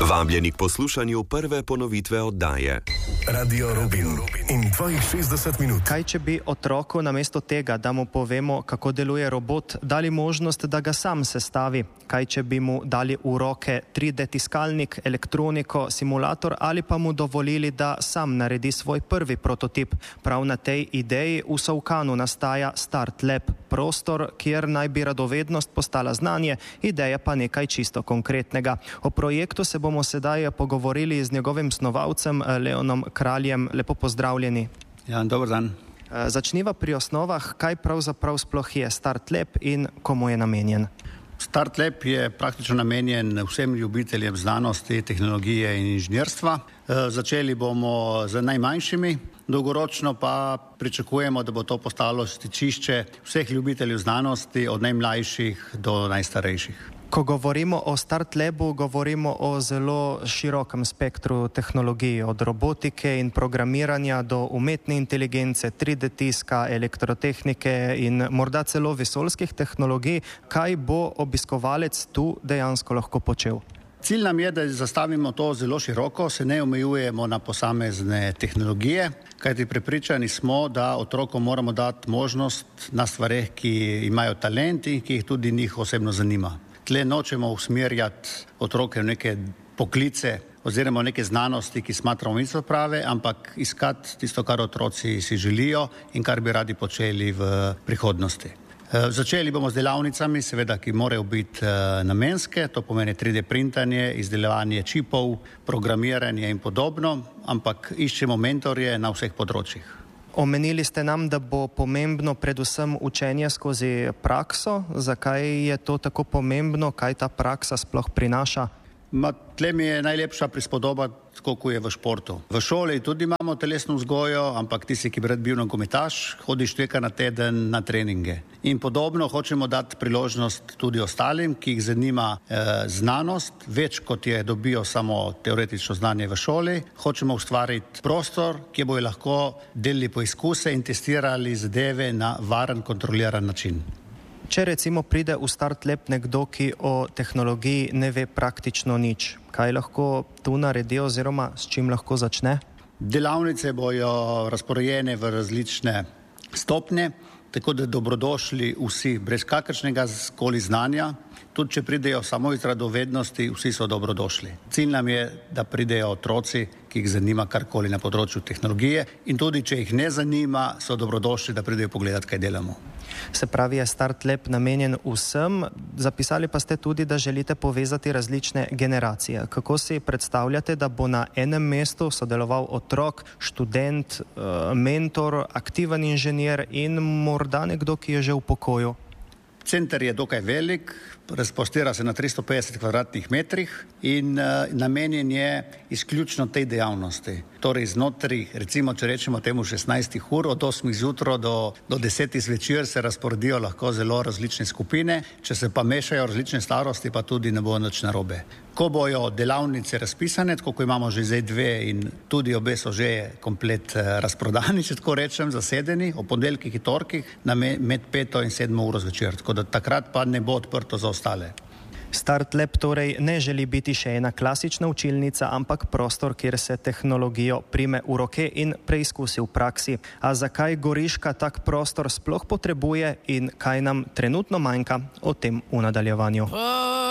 Vabljeni k poslušanju prve ponovitve oddaje. Radio Rubin in tvojih 60 minut. Kaj, če bi otroku namesto tega, da mu povemo, kako deluje robot, dali možnost, da ga sam sestavi? Kaj, če bi mu dali v roke 3D tiskalnik, elektroniko, simulator ali pa mu dovolili, da sam naredi svoj prvi prototip? Prav na tej ideji v Solkanu nastaja Start Lab, prostor, kjer naj bi radovednost postala znanje, ideja pa nekaj čisto konkretnega. O projektu se bomo sedaj pogovorili z njegovim snovalcem Leonom Kraljem. Lepo pozdravljeni. Ja, dober dan. Začniva pri osnovah, kaj pravzaprav sploh je Start Lab in komu je namenjen? Start Lab je praktično namenjen vsem ljubiteljem znanosti, tehnologije in inženirstva. Začeli bomo z najmanjšimi, dolgoročno pa pričakujemo, da bo to postalo stičišče vseh ljubiteljev znanosti, od najmlajših do najstarejših. Ko govorimo o Start Labu, govorimo o zelo širokem spektru tehnologij, od robotike in programiranja do umetne inteligence, 3D tiska, elektrotehnike in morda celo vesoljskih tehnologij. Kaj bo obiskovalec tu dejansko lahko počel? Cilj nam je, da zastavimo to zelo široko, se ne omejujemo na posamezne tehnologije, kajti prepričani smo, da otrokom moramo dati možnost na stvareh, ki imajo talent in ki jih tudi njih osebno zanima. Tle nočemo usmerjati otroke v neke poklice oziroma neke znanosti, ki smatramo niso prave, ampak iskati tisto, kar otroci si želijo in kar bi radi počeli v prihodnosti. Začeli bomo z delavnicami, seveda, ki morajo biti namenske, to pomeni 3D printanje, izdelovanje čipov, programiranje in podobno, ampak iščemo mentorje na vseh področjih. Omenili ste nam, da bo pomembno predvsem učenje skozi prakso. Zakaj je to tako pomembno? Kaj ta praksa sploh prinaša? Tle mi je najlepša prispodoba, tako kot je v športu. V šoli tudi imamo telesno vzgojo, ampak ti si, ki bi rad bil nogometaš, hodiš dvakrat na teden na treninge. In podobno hočemo dati priložnost tudi ostalim, ki jih zanima znanost, več kot je dobijo samo teoretično znanje v šoli. Hočemo ustvariti prostor, kjer bojo lahko delali poizkuse in testirali zadeve na varen, kontroliran način. Če recimo pride v Start Lab nekdo, ki o tehnologiji ne ve praktično nič, kaj lahko tu naredi oziroma s čim lahko začne? Delavnice bojo razporejene v različne stopnje, tako da dobrodošli vsi brez kakršnega koli znanja. Tudi če pridejo samo iz radovednosti, vsi so dobrodošli. Cilj nam je, da pridejo otroci, ki jih zanima karkoli na področju tehnologije, in tudi če jih ne zanima, so dobrodošli, da pridejo pogledati, kaj delamo. Se pravi, je Start Lab namenjen vsem, zapisali pa ste tudi, da želite povezati različne generacije. Kako si predstavljate, da bo na enem mestu sodeloval otrok, študent, mentor, aktiven inženir in morda nekdo, ki je že v pokoju? Center je dokaj velik, razprostira se na 350 kvadratnih metrih in namenjen je izključno tej dejavnosti. Torej znotraj, recimo, če rečemo temu 16 ur, od 8 zjutraj do 10 zvečer se razporedijo lahko zelo različne skupine, če se pa mešajo različne starosti, pa tudi ne bo nič narobe. Ko bojo delavnice razpisane, tako ko imamo že zdaj dve in tudi obe so že komplet razprodani, če tako rečem, zasedeni, o ponedeljkih in torkih med 5 in 7 uro zvečer, tako da takrat pa ne bo odprto za ostale. Start Lab torej ne želi biti še ena klasična učilnica, ampak prostor, kjer se tehnologijo prime v roke in preizkusi v praksi. A zakaj Goriška tak prostor sploh potrebuje in kaj nam trenutno manjka, o tem v nadaljevanju.